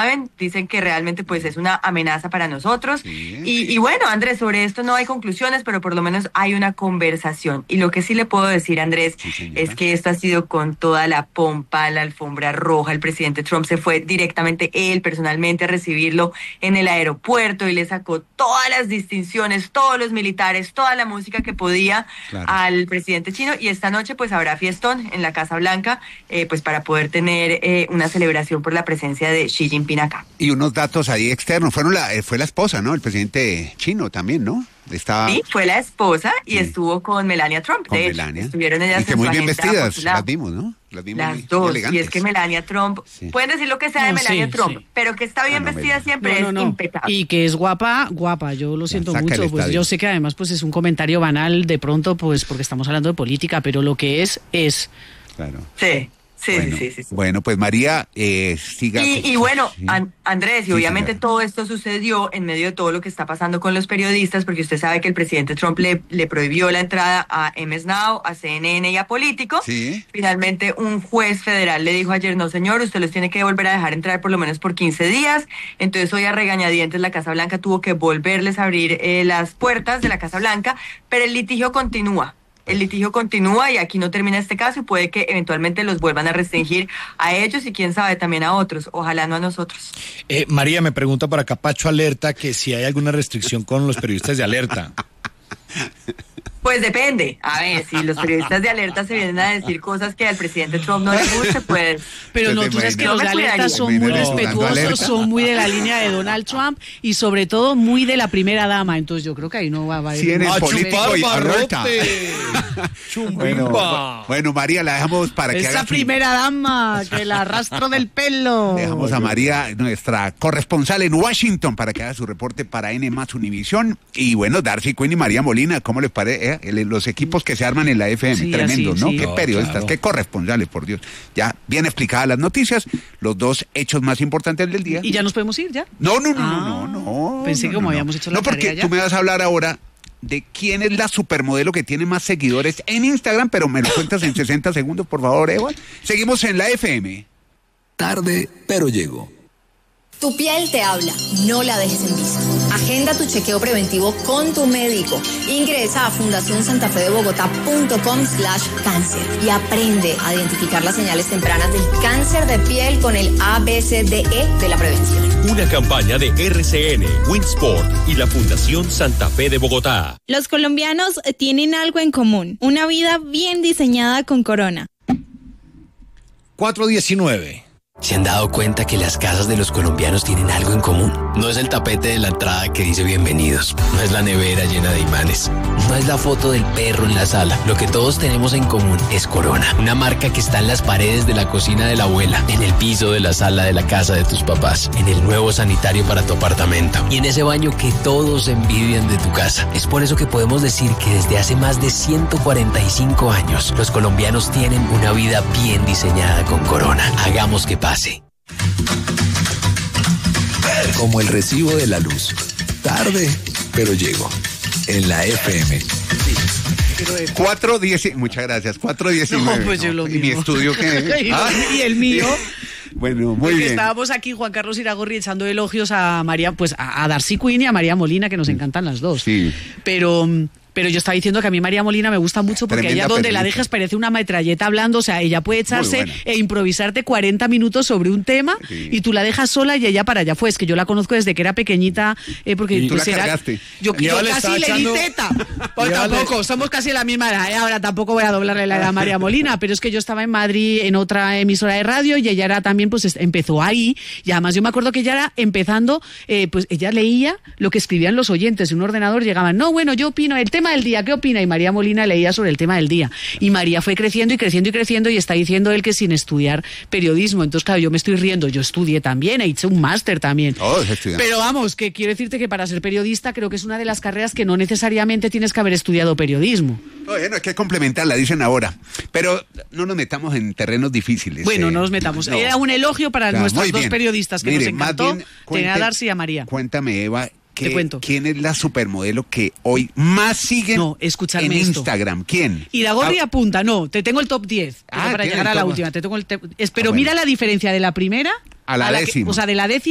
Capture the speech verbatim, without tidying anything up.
saben, dicen que realmente pues es una amenaza para nosotros. Sí, y, sí. y bueno, Andrés, sobre esto no hay conclusiones, pero por lo menos hay una conversación. Y lo que sí le puedo decir, Andrés, Sí, es que esto ha sido con toda la pompa, la alfombra roja. El presidente Trump se fue directamente él personalmente a recibirlo en el aeropuerto y le sacó todas las distinciones, todos los militares, toda la música que podía Claro. al presidente chino. Y esta noche pues habrá fiestón en la Casa Blanca, eh, pues para poder tener eh, una celebración por la presencia de Xi Jinping acá. Y unos datos ahí externos. Fueron la, eh, fue la esposa, ¿no? El presidente chino también, ¿no? Estaba Sí, fue la esposa y Sí. estuvo con Melania Trump. con de hecho, Melania. estuvieron ellas y que en muy su bien agenda vestidas, consular. las vimos, ¿no? Las vimos muy, Las muy dos, y elegantes. es que Melania Trump, Sí. pueden decir lo que sea de No, Melania sí, Trump, sí. pero que está bien Ah, no, vestida Melania. siempre No, no, es no. impecable. Y que es guapa, guapa, yo lo siento saca el mucho, pues estadio. yo sé que además pues es un comentario banal de pronto, pues porque estamos hablando de política, pero lo que es, es. Claro. Sí, sí, bueno, sí, sí, sí. bueno, pues María, eh, siga. Y, y bueno, Sí. An- Andrés, y Sí, obviamente señora. todo esto sucedió en medio de todo lo que está pasando con los periodistas, porque usted sabe que el presidente Trump le, le prohibió la entrada a M S Now, a C N N y a Político. Sí. Finalmente un juez federal le dijo ayer, no señor, usted los tiene que volver a dejar entrar por lo menos por quince días. Entonces hoy a regañadientes la Casa Blanca tuvo que volverles a abrir eh, las puertas de la Casa Blanca, pero el litigio continúa. El litigio continúa y aquí no termina este caso y puede que eventualmente los vuelvan a restringir a ellos y quién sabe también a otros, ojalá no a nosotros. Eh, María me pregunta por acá, Pacho Alerta, que si hay alguna restricción con los periodistas de Alerta. Pues depende, a ver, si los periodistas de Alerta se vienen a decir cosas que al presidente Trump no le guste, pues... Pero ¿Te no, tú sabes que imaginas? los de Yo me Alerta cuidaría. son muy Imagínate jugando respetuosos, Alerta. son muy de la línea de Donald Trump y sobre todo muy de la primera dama, entonces yo creo que ahí no va, va a haber... Sí, en el ¡A político chupar y Alerta. barrote! Bueno, ¡Chumbimba! bueno, María, la dejamos para que Esa haga su- primera dama, que la arrastro del pelo. Dejamos a María, nuestra corresponsal en Washington, para que haga su reporte para N más Univisión. Y bueno, Darcy Quinn y María Molina, ¿cómo les parece? Eh? Los equipos que se arman en la F M, Sí, tremendos, así, ¿no? sí. Qué No, periodistas, claro. qué corresponsales, por Dios. Ya bien explicadas las noticias, los dos hechos más importantes del día. ¿Y ya nos podemos ir, ya? No, no, no, Ah, no, no, no. pensé no, que como no, no. habíamos hecho la No, porque tarea ya. tú me vas a hablar ahora de quién es la supermodelo que tiene más seguidores en Instagram, pero me lo cuentas en sesenta segundos, por favor, Eva. Seguimos en la F M. Tarde, pero llego. Tu piel te habla, no la dejes en vista. Agenda tu chequeo preventivo con tu médico. Ingresa a fundación santa fe de bogotá punto com slash cáncer y aprende a identificar las señales tempranas del cáncer de piel con el A B C D E de la prevención. Una campaña de R C N, Winsport y la Fundación Santa Fe de Bogotá. Los colombianos tienen algo en común, una vida bien diseñada con Corona. cuatro diecinueve. ¿Se han dado cuenta que las casas de los colombianos tienen algo en común? No es el tapete de la entrada que dice bienvenidos, no es la nevera llena de imanes, no es la foto del perro en la sala. Lo que todos tenemos en común es Corona, una marca que está en las paredes de la cocina de la abuela, en el piso de la sala de la casa de tus papás, en el nuevo sanitario para tu apartamento y en ese baño que todos envidian de tu casa. Es por eso que podemos decir que desde hace más de ciento cuarenta y cinco años, los colombianos tienen una vida bien diseñada con Corona. Hagamos que pase. Como el recibo de la luz. Tarde, pero llego. En la F M. cuatro diez, muchas gracias, cuatro diecinueve. No, pues yo lo ¿Y mi mismo. estudio qué? Y lo- Ah, y el mío. Bueno, muy Porque bien. estábamos aquí, Juan Carlos Iragorri, echando elogios a María, pues a, a Darcy Quinn y a María Molina, que nos encantan las dos. Sí. Pero... Pero yo estaba diciendo que a mí María Molina me gusta mucho porque Tremenda ella donde la periodista. dejas parece una metralleta hablando, o sea, ella puede echarse buena. e improvisarte cuarenta minutos sobre un tema Sí. y tú la dejas sola y ella para allá fue. Es que yo la conozco desde que era pequeñita, eh, porque Y tú pues la era- cargaste. Yo, Y yo ahora le casi está le di echando- teta. Pues Y ahora le- tampoco, somos casi la misma edad, ¿eh? Ahora tampoco voy a doblarle la edad a María Molina, pero es que yo estaba en Madrid en otra emisora de radio y ella era también, pues est- empezó ahí y además yo me acuerdo que ella era empezando, eh, pues ella leía lo que escribían los oyentes en un ordenador, llegaban, no, bueno, yo opino, el tema del día, ¿qué opina? Y María Molina leía sobre el tema del día. Y María fue creciendo y creciendo y creciendo y está diciendo él que sin estudiar periodismo. Entonces, claro, yo me estoy riendo, yo estudié también, he hecho un máster también. Todos estudian. Pero vamos, que quiero decirte que para ser periodista creo que es una de las carreras que no necesariamente tienes que haber estudiado periodismo. Bueno, hay que complementarla, dicen ahora. Pero no nos metamos en terrenos difíciles. Bueno, eh. no nos metamos. No. Era un elogio para Claro, nuestros muy dos bien. periodistas que Mire, nos más encantó, bien, tener a cuente- Darcy y a María. Cuéntame, Eva, Te que- cuento. ¿quién es la supermodelo que hoy más siguen No, escúchame en esto. Instagram? ¿Quién? Iragorri Ah, apunta, no, te tengo el top diez pero Ah, para tiene llegar el a la top. última. Te tengo el te- es, pero Ah, bueno. mira la diferencia de la primera A la que- décima. o sea, de la décima